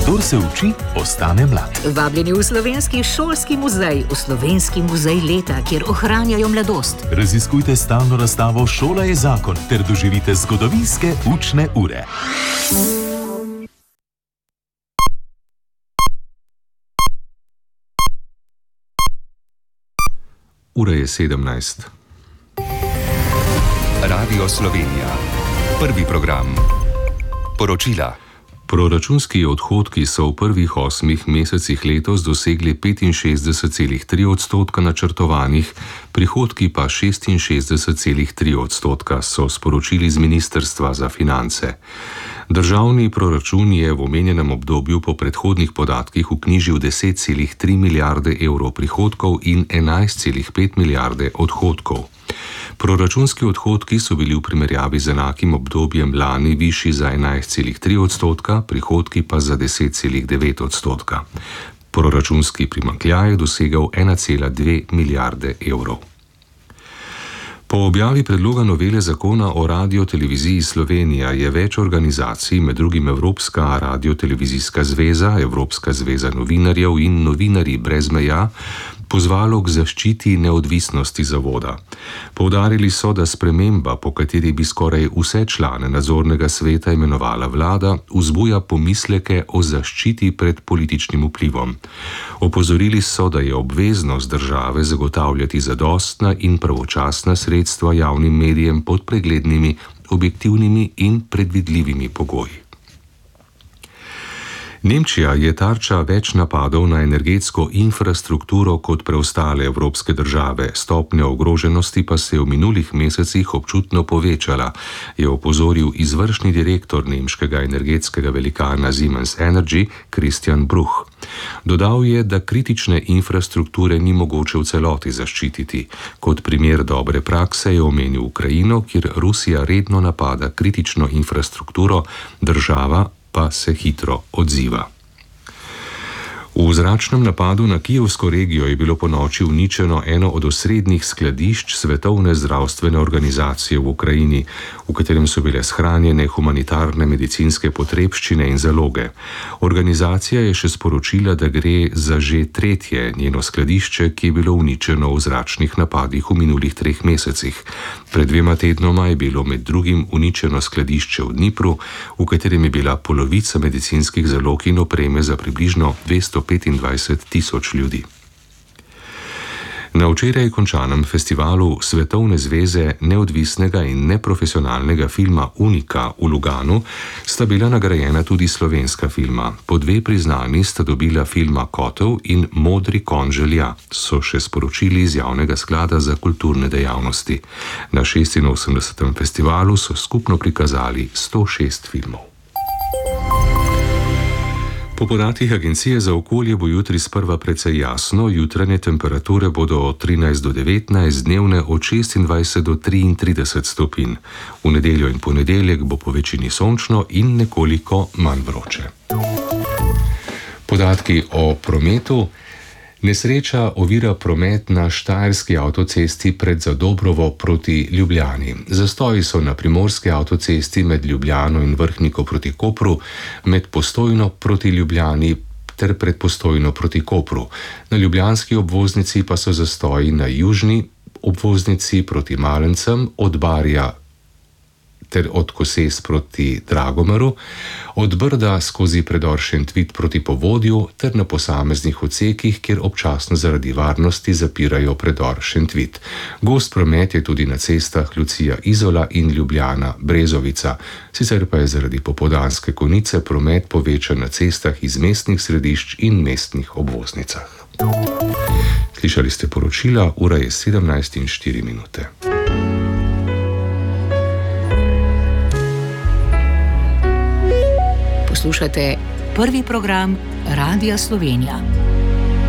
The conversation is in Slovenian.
Kdor se uči, ostane mlad. Vabljeni v Slovenski šolski muzej, v Slovenski muzej leta, kjer ohranjajo mladost. Raziskujte stalno razstavo Šola je zakon ter doživite zgodovinske učne ure. Ura je 17. Radio Slovenija. Prvi program. Poročila. Proračunski odhodki so v prvih 8 mesecih letos dosegli 65,3% načrtovanih, prihodki pa 66,3%, so sporočili z Ministrstva za finance. Državni proračun je v omenjenem obdobju po predhodnih podatkih vknjižil 10,3 milijarde evrov prihodkov in 11,5 milijarde odhodkov. Proračunski odhodki so bili v primerjavi z enakim obdobjem lani višji za 11,3%, prihodki pa za 10,9%. Proračunski primanjkljaj je dosegal 1,2 milijarde evrov. Po objavi predloga novele zakona o Radioteleviziji Slovenija je več organizacij, med drugim Evropska radiotelevizijska zveza, Evropska zveza novinarjev in Novinarji brez meja, pozvalo k zaščiti neodvisnosti zavoda. Poudarili so, da sprememba, po kateri bi skoraj vse člane nadzornega sveta imenovala vlada, vzbuja pomisleke o zaščiti pred političnim vplivom. Opozorili so, da je obveznost države zagotavljati zadostna in pravočasna sredstva javnim medijem pod preglednimi, objektivnimi in predvidljivimi pogoji. Nemčija je tarča več napadov na energetsko infrastrukturo kot preostale evropske države, stopnja ogroženosti pa se je v minulih mesecih občutno povečala, je opozoril izvršni direktor nemškega energetskega velikana Siemens Energy Christian Bruch. Dodal je, da kritične infrastrukture ni mogoče v celoti zaščititi. Kot primer dobre prakse je omenil Ukrajino, kjer Rusija redno napada kritično infrastrukturo, država pa se hitro odziva. V zračnem napadu na kijevsko regijo je bilo ponoči uničeno eno od osrednjih skladišč Svetovne zdravstvene organizacije v Ukrajini, v katerem so bile shranjene humanitarne medicinske potrebščine in zaloge. Organizacija je še sporočila, da gre za že tretje njeno skladišče, ki je bilo uničeno v zračnih napadih v minulih 3 mesecih. Pred 2 tednoma je bilo med drugim uničeno skladišče v Dnipru, v katerem je bila polovica medicinskih zalog in opreme za približno 225.000 ljudi. Na včeraj končanem festivalu Svetovne zveze neodvisnega in neprofesionalnega filma Unika v Luganu sta bila nagrajena tudi slovenska filma. Po 2 priznanji sta dobila filma Kotel in Modri konj želja, so še sporočili iz Javnega sklada za kulturne dejavnosti. Na 86. festivalu so skupno prikazali 106 filmov. Po podatkih Agencije za okolje bo jutri sprva precej jasno, jutranje temperature bodo od 13 do 19, dnevne od 26 do 33 stopinj. V nedeljo in ponedeljek bo po večini sončno in nekoliko manj vroče. Podatki o prometu. Nesreča ovira promet na Štajerski avtocesti pred Zadobrovo proti Ljubljani. Zastoji so na Primorski avtocesti med Ljubljano in Vrhniko proti Kopru, med Postojno proti Ljubljani ter pred Postojno proti Kopru. Na ljubljanski obvoznici pa so zastoji na južni obvoznici proti Malencem, od Barja ter od Koses proti Dragomeru, od Brda skozi predor Šentvid proti Povodju ter na posameznih odsekih, kjer občasno zaradi varnosti zapirajo predor Šentvid. Gost promet je tudi na cestah Lucija Izola in Ljubljana Brezovica, sicer pa je zaradi popoldanske konice promet povečan na cestah iz mestnih središč in mestnih obvoznicah. Slišali ste poročila, ura je 17:04. Poslušate prvi program Radia Slovenija.